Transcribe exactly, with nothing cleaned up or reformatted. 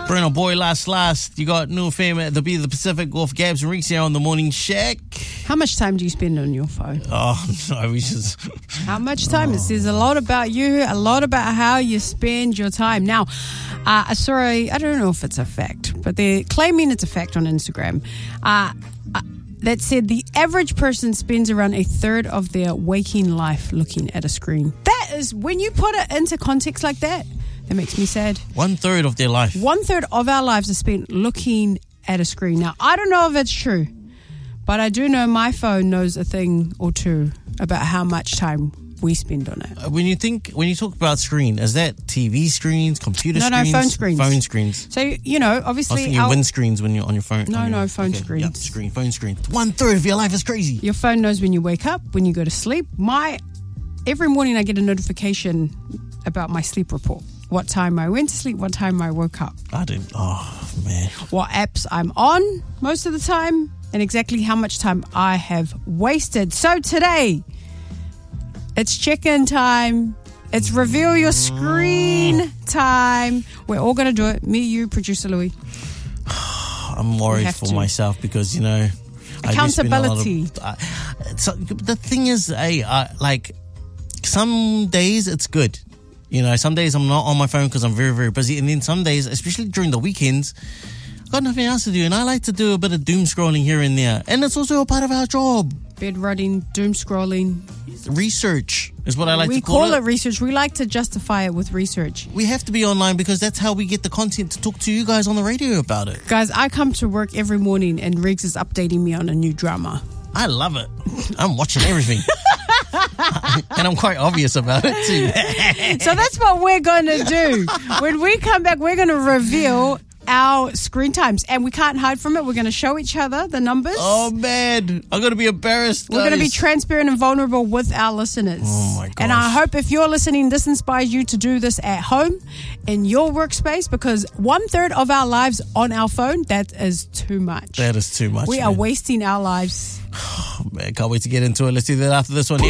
Bruno Boy, last, last. You got New Fame at the Be the Pacific with Gabs and Reeks here on the Morning Shack. How much time do you spend on your phone? Oh, no, we just... How much time? Oh. It says a lot about you, a lot about how you spend your time. Now, uh, I saw a, I don't know if it's a fact, but they're claiming it's a fact on Instagram. Uh, uh, that said the average person spends around a third of their waking life looking at a screen. That is, when you put it into context like that, that makes me sad. One third of their life. One third of our lives are spent looking at a screen. Now, I don't know if it's true, but I do know my phone knows a thing or two about how much time we spend on it. When you think, when you talk about screen, is that T V screens, computer no, screens? No, phone screens. Phone screens. So, you know, obviously... I was thinking our, windscreens when you're on your phone. No, your, no, phone okay, screens. Yep, screen, phone screen. One third of your life is crazy. Your phone knows when you wake up, when you go to sleep. My Every morning I get a notification about my sleep report. What time I went to sleep, what time I woke up. I didn't, oh, man. What apps I'm on most of the time, and exactly how much time I have wasted. So today, it's check-in time. It's reveal your screen time. We're all going to do it. Me, you, producer Louis. I'm worried for to. myself because, you know... Accountability. I of, uh, so the thing is, hey, uh, like, some days it's good. You know, some days I'm not on my phone because I'm very, very busy. And then some days, especially during the weekends, I've got nothing else to do. And I like to do a bit of doom scrolling here and there. And it's also a part of our job. Bedrotting, doom scrolling. Research is what I like we to call it. We call it research. We like to justify it with research. We have to be online because that's how we get the content to talk to you guys on the radio about it. Guys, I come to work every morning and Riggs is updating me on a new drama. I love it. I'm watching everything. And I'm quite obvious about it too. So that's what we're going to do. When we come back, we're going to reveal our screen times. And we can't hide from it. We're going to show each other the numbers. Oh, man. I'm going to be embarrassed, guys. We're going to be transparent and vulnerable with our listeners. Oh, my gosh. And I hope if you're listening, this inspires you to do this at home, in your workspace, because one third of our lives on our phone, that is too much. That is too much. We man. are wasting our lives. Oh, man, can't wait to get into it. Let's do that after this one.